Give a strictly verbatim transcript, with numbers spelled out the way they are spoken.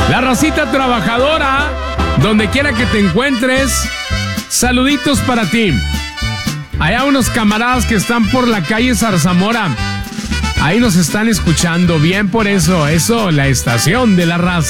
La racita trabajadora, donde quiera que te encuentres, saluditos para ti. Hay unos camaradas que están por la calle Zarzamora. Ahí nos están escuchando, bien por eso, eso, la estación de la raza.